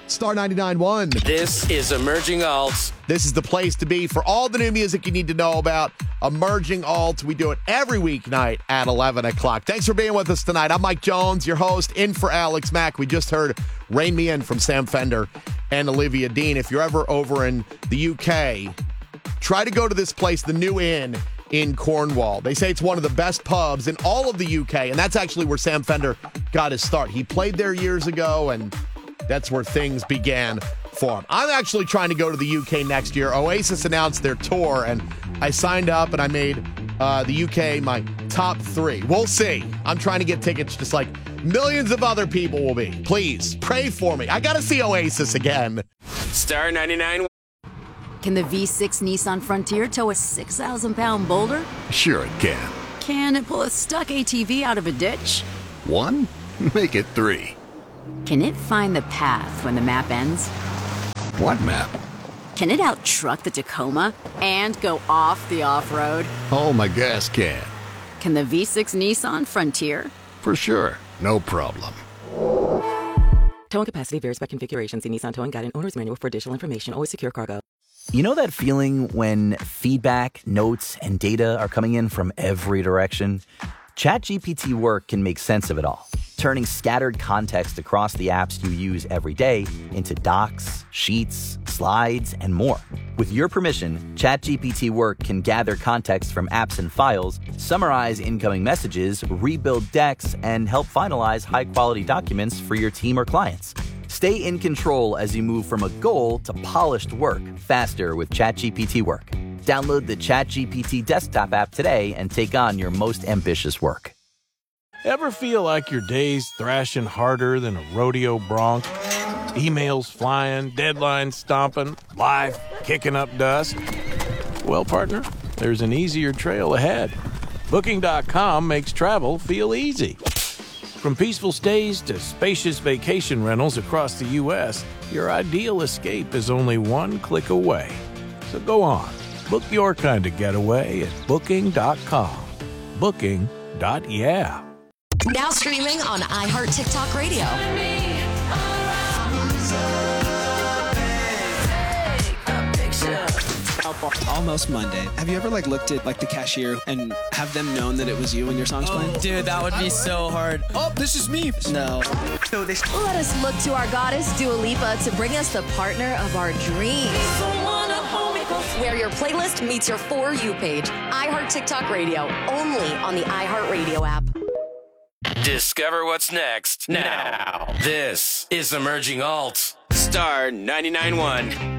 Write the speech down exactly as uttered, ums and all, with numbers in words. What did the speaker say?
Star ninety-nine point one. This is Emerging Alts. This is the place to be for all the new music you need to know about. Emerging Alts. We do it every weeknight at eleven o'clock. Thanks for being with us tonight. I'm Mike Jones, your host, in for Alex Mack. We just heard Rain Me In from Sam Fender and Olivia Dean. If you're ever over in the U K, try to go to this place, the New Inn in Cornwall. They say it's one of the best pubs in all of the U K, and that's actually where Sam Fender got his start. He played there years ago, and that's where things began for him. I'm actually trying to go to the U K next year. Oasis announced their tour, and I signed up, and I made uh, the U K my top three. We'll see. I'm trying to get tickets just like millions of other people will be. Please, pray for me. I got to see Oasis again. Star ninety-nine. Can the V six Nissan Frontier tow a six thousand pound boulder? Sure it can. Can it pull a stuck A T V out of a ditch? One? Make it three. Can it find the path when the map ends? What map? Can it out-truck the Tacoma and go off the off-road? Oh, my gas can. Can the V six Nissan Frontier? For sure. No problem. Towing capacity varies by configuration. See Nissan Towing Guide and Owner's Manual for additional information. Always secure cargo. You know that feeling when feedback, notes, and data are coming in from every direction? ChatGPT Work can make sense of it all, turning scattered context across the apps you use every day into docs, sheets, slides, and more. With your permission, ChatGPT Work can gather context from apps and files, summarize incoming messages, rebuild decks, and help finalize high-quality documents for your team or clients. Stay in control as you move from a goal to polished work faster with ChatGPT Work. Download the ChatGPT desktop app today and take on your most ambitious work. Ever feel like your day's thrashing harder than a rodeo bronc? Emails flying, deadlines stomping, life kicking up dust? Well, partner, there's an easier trail ahead. Booking dot com makes travel feel easy. From peaceful stays to spacious vacation rentals across the U S, your ideal escape is only one click away. So go on, book your kind of getaway at Booking dot com. Booking. Yeah. Now streaming on iHeart TikTok Radio. Almost Monday. Have you ever like looked at like the cashier and have them known that it was you when your song's playing? Oh, dude, that would be so hard. Oh, this is me. No. Let us look to our goddess Dua Lipa to bring us the partner of our dreams. Where your playlist meets your For You page. iHeart TikTok Radio, only on the iHeart Radio app. Discover what's next now. This is Emerging Alts. Star ninety-nine point one.